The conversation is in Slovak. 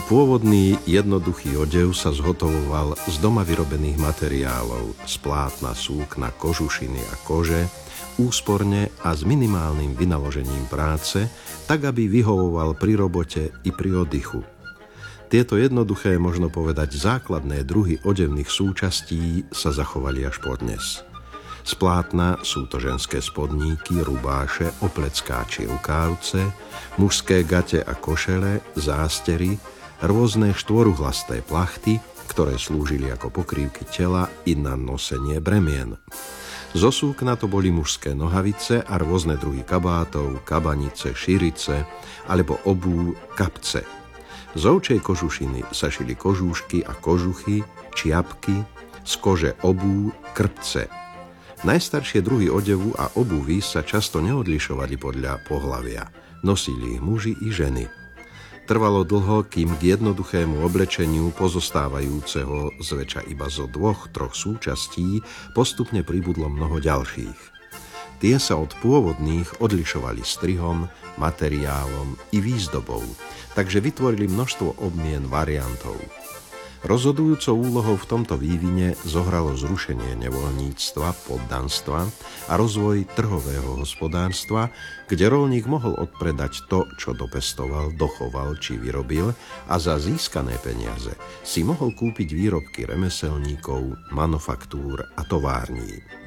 Pôvodný jednoduchý odev sa zhotovoval z doma vyrobených materiálov, z plátna, súkna, kožušiny a kože, úsporne a s minimálnym vynaložením práce, tak aby vyhovoval pri robote i pri oddychu. Tieto jednoduché, možno povedať základné druhy odevných súčastí sa zachovali až podnes. Z plátna sú to ženské spodníky, rubáše, oplecká či rukávce, mužské gate a košele, zástery, rôzne štvoruhlasté plachty, ktoré slúžili ako pokrývky tela i na nosenie bremien. Zo súkna to boli mužské nohavice a rôzne druhy kabátov, kabanice, širice alebo obú, kapce. Z ovčej kožušiny sa šili kožúšky a kožuchy, čiapky, z kože obú, krpce. Najstaršie druhy odevu a obuvy sa často neodlišovali podľa pohlavia. Nosili ich muži i ženy. Trvalo dlho, kým k jednoduchému oblečeniu, pozostávajúceho zväčša iba zo 2-3 súčastí, postupne pribudlo mnoho ďalších. Tie sa od pôvodných odlišovali strihom, materiálom i výzdobou, takže vytvorili množstvo obmien variantov. Rozhodujúcou úlohou v tomto vývine zohralo zrušenie nevoľníctva, poddanstva a rozvoj trhového hospodárstva, kde roľník mohol odpredať to, čo dopestoval, dochoval či vyrobil, a za získané peniaze si mohol kúpiť výrobky remeselníkov, manufaktúr a tovární.